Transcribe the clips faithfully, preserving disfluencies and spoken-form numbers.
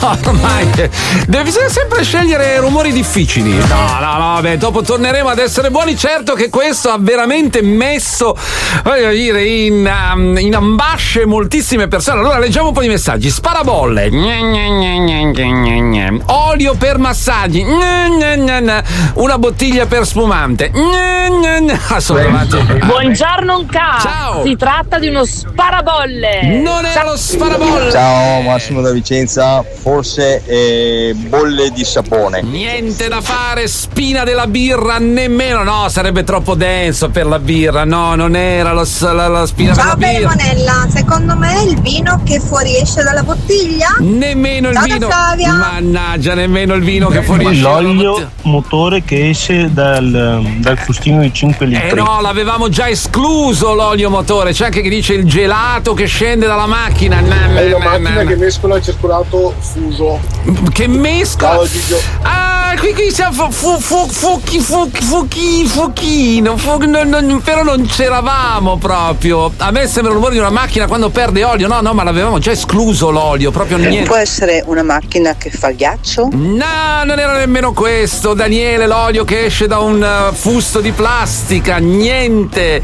ormai bisogna sempre scegliere rumori difficili. No, no, no, beh, dopo torneremo ad essere buoni. Certo che questo ha veramente messo, voglio dire, in, um, in ambasce moltissime persone. Allora leggiamo un po' di messaggi. Sparabolle, gne, gne, gne, gne, gne, gne. Olio per massaggi, gne, gne, gne, gne. Una bottiglia per spumante, gne, gne, gne. Ah, sono arrivati. Buongiorno K. Ciao. Si tratta di uno sparabolle. Non è lo sparabolle. Ciao, Massimo da Vicenza. Forse eh, bolle di sapone. Niente da fare, spina della birra nemmeno. No, sarebbe troppo denso per la birra. No, non era lo, la, la spina Ciao della birra. Monella, secondo me è il vino che fuoriesce dalla bottiglia. Nemmeno il Ciao vino. da Flavia. Mannaggia, nemmeno il vino che fuoriesce. L'olio motore che esce dal, dal fustino di cinque litri. Eh no, l'avevamo già escluso l'olio motore. C'è anche chi dice il gelato che scende dalla macchina. È la macchina che mescola il cioccolato fuso. Che mescola? Ciao Gigio. Ah, qui, qui siamo fu, fu, fuchi, fuchi, fuchi, fuchino, fu, no, no, però non c'eravamo proprio. A me sembra il rumore di una macchina quando perde olio. No, no, ma l'avevamo già escluso l'olio, proprio niente. Può essere una macchina che fa ghiaccio? No, non era nemmeno questo, Daniele, l'olio che esce da un uh, fusto di plastica, niente.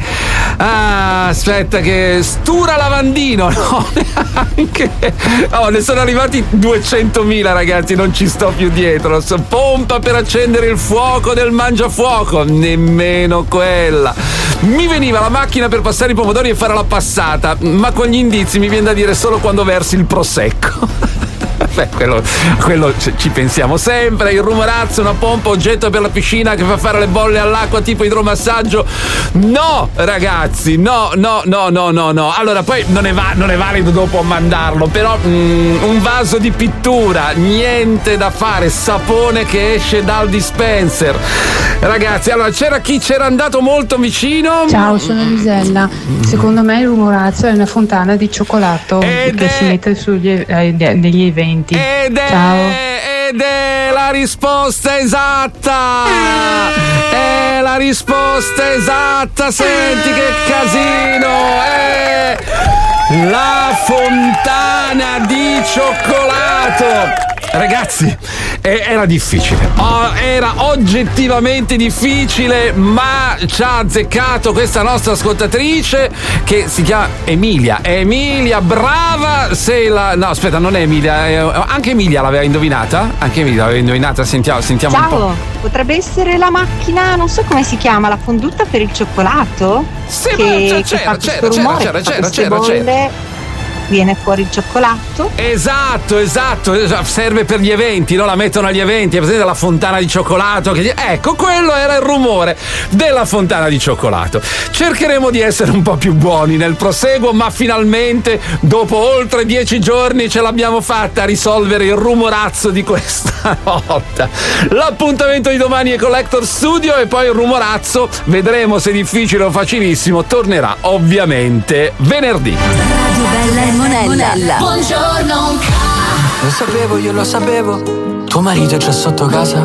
Ah, aspetta che stura lavandino, no, neanche. Oh, ne sono arrivati duecentomila, ragazzi, non ci sto più dietro. Pompa per accendere il fuoco del mangiafuoco, nemmeno quella. Mi veniva la macchina per passare i pomodori e fare la passata, ma con gli indizi mi viene da dire solo quando versi il prosecco. Beh, quello, quello ci pensiamo sempre. Il rumorazzo, una pompa, oggetto per la piscina che fa fare le bolle all'acqua tipo idromassaggio. No, ragazzi, no, no, no, no, no, no. Allora, poi non è, va- non è valido dopo mandarlo, però mm, un vaso di pittura, niente da fare, sapone che esce dal dispenser. Ragazzi, allora c'era chi c'era andato molto vicino. Ciao, sono Lisella. Secondo me il rumorazzo è una fontana di cioccolato Ed che è... si mette sugli eh, degli eventi. Ed è, Ciao. ed è la risposta esatta! È la risposta esatta! Senti che casino! È la fontana di cioccolato! Ragazzi, era difficile, oh, era oggettivamente difficile, ma ci ha azzeccato questa nostra ascoltatrice che si chiama Emilia. Emilia, brava! Sei la... No, aspetta, non è Emilia, è... anche Emilia l'aveva indovinata? Anche Emilia l'aveva indovinata, sentiamo, sentiamo Ciao, un po'. potrebbe essere la macchina, non so come si chiama, la fonduta per il cioccolato? Sì, che, ma che c'era, fa c'era, questo c'era, rumore, c'era, che fa c'era, queste c'era, bolle. c'era. Viene fuori il cioccolato. Esatto, esatto, serve per gli eventi, no? La mettono agli eventi, è presente la fontana di cioccolato che... Ecco, quello era il rumore della fontana di cioccolato. Cercheremo di essere un po' più buoni nel proseguo, ma finalmente dopo oltre dieci giorni ce l'abbiamo fatta a risolvere il rumorazzo di questa volta. L'appuntamento di domani è Collector Studio e poi il rumorazzo, vedremo se difficile o facilissimo, tornerà ovviamente venerdì. Radio Bella e Monella. Buongiorno. Lo sapevo, io lo sapevo. Tuo marito c'è sotto casa